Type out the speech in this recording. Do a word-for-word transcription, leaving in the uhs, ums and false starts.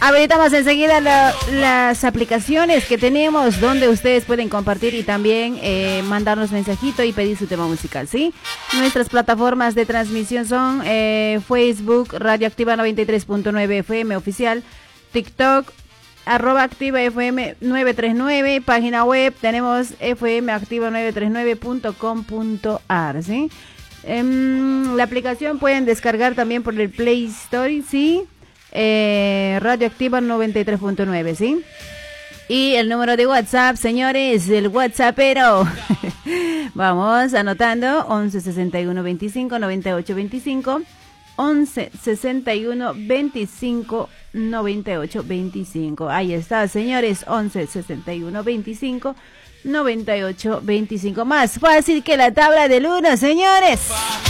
Habilitamos enseguida la, las aplicaciones que tenemos donde ustedes pueden compartir y también eh, mandarnos mensajito y pedir su tema musical, ¿sí? Nuestras plataformas de transmisión son eh, Facebook, Radio Activa noventa y tres punto nueve F M oficial, TikTok, arroba Activa F M nueve tres nueve, página web tenemos f m activa nueve tres nueve punto com punto a r, ¿sí? Eh, la aplicación pueden descargar también por el Play Store, ¿sí? Eh, Radio Activa noventa y tres punto nueve, ¿sí? Y el número de WhatsApp, señores, el WhatsAppero. Vamos anotando: once sesenta y uno veinticinco noventa y ocho veinticinco, once sesenta y uno veinticinco noventa y ocho veinticinco. Ahí está, señores, once sesenta y uno veinticinco noventa y ocho veinticinco. Más fácil que la tabla del uno, señores.